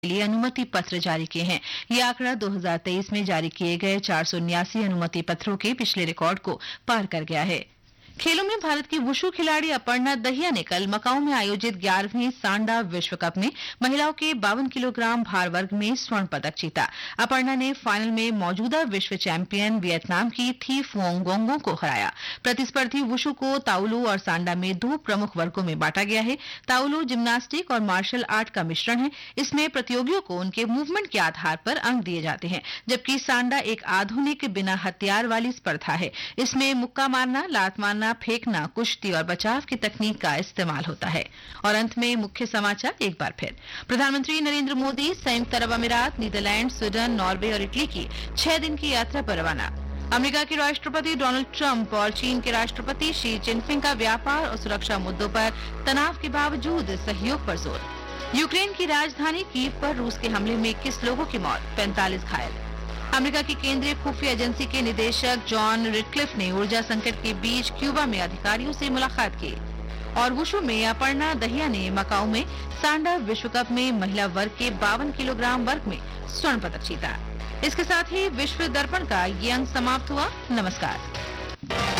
के लिए अनुमति पत्र जारी किए हैं। यह आंकड़ा 2023 में जारी किए गए 479 अनुमति पत्रों के पिछले रिकॉर्ड को पार कर गया है। खेलों में भारत की वुशु खिलाड़ी अपर्णा दहिया ने कल मकाऊ में आयोजित 11वीं सांडा विश्व कप में महिलाओं के 52 किलोग्राम भार वर्ग में स्वर्ण पदक जीता। अपर्णा ने फाइनल में मौजूदा विश्व चैंपियन वियतनाम की थी फुओंग गोंगो को हराया। प्रतिस्पर्धी वुशु को ताओलू और सांडा में 2 प्रमुख वर्गों में बांटा गया है। ताओलू जिम्नास्टिक और मार्शल आर्ट का मिश्रण है। इसमें प्रतियोगियों को उनके मूवमेंट के आधार पर अंक दिए जाते हैं, जबकि सांडा एक आधुनिक बिना हथियार वाली स्पर्धा है। इसमें मुक्का मारना, लात मारना, फेंकना, कुश्ती और बचाव की तकनीक का इस्तेमाल होता है। और अंत में मुख्य समाचार एक बार फिर। प्रधानमंत्री नरेंद्र मोदी संयुक्त अरब अमीरात, नीदरलैंड, स्वीडन, नॉर्वे और इटली की 6 दिन की यात्रा पर रवाना। अमेरिका के राष्ट्रपति डोनाल्ड ट्रंप और चीन के राष्ट्रपति शी जिनपिंग का व्यापार और सुरक्षा मुद्दों पर तनाव के बावजूद सहयोग पर जोर। यूक्रेन की राजधानी कीव पर रूस के हमले में 21 लोगों की मौत, 45 घायल। अमेरिका की केंद्रीय खुफिया एजेंसी के निदेशक जॉन रिटक्लिफ ने ऊर्जा संकट के बीच क्यूबा में अधिकारियों से मुलाकात की। और वुशु में अपर्णा दहिया ने मकाऊ में सांडा विश्व कप में महिला वर्ग के 52 किलोग्राम वर्ग में स्वर्ण पदक जीता। इसके साथ ही विश्व दर्पण का ये अंक समाप्त हुआ। नमस्कार।